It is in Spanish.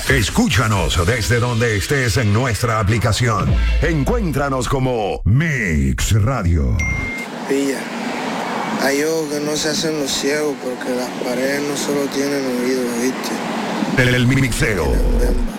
Escúchanos desde donde estés en nuestra aplicación. Encuéntranos como Mix Radio. Pilla, hay ojos que no se hacen los ciegos porque las paredes no solo tienen oídos, ¿viste? El mixeo.